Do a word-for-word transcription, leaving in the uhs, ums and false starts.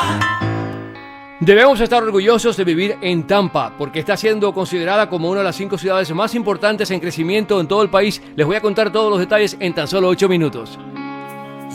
Debemos estar orgullosos de vivir en Tampa, porque está siendo considerada como una de las cinco ciudades más importantes en crecimiento en todo el país. Les voy a contar todos los detalles en tan solo ocho minutos.